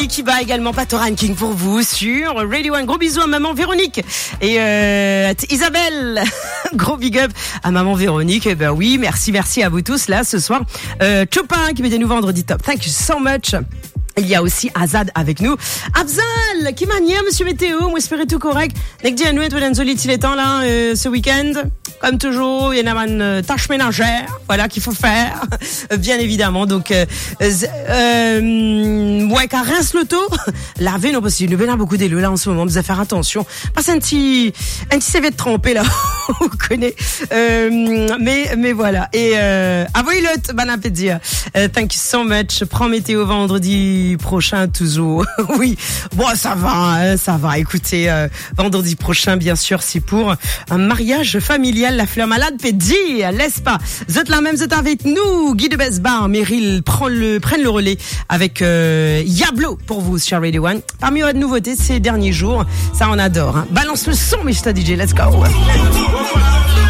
Qui bat également Pato Ranking pour vous sur Radio 1. Gros bisous à maman Véronique et Isabelle. Gros big up à maman Véronique. Et ben oui, merci à vous tous là ce soir. Chopin qui met des nouveaux vendredis top. Thank you so much. Il y a aussi Azad avec nous. Afzal, qui manière, monsieur Météo, moi espérez tout correct. Dès que j'ai un nouveau il est temps là, ce week-end. Comme toujours, il y en a une tâche ménagère, voilà, qu'il faut faire, bien évidemment. Donc, ouais, car rince l'auto, laver, non, parce qu'il y a beaucoup d'élus là en ce moment, vous allez faire attention. Passe un petit CV de trempé là, on connaît. Mais voilà. Et, avoylote, bon appétit. Thank you so much. Prends météo vendredi prochain, toujours. Oui. Bon, ça va. Écoutez, vendredi prochain, bien sûr, c'est pour un mariage familial. La fleur malade peut dire, laisse pas. Vous êtes là même, vous êtes avec nous. Guy de Besbar, Meryl, prennent le relais avec Yablo pour vous sur Radio 1. Parmi les nouveautés ces derniers jours, ça on adore. Hein. Balance le son, Mr. DJ, let's go.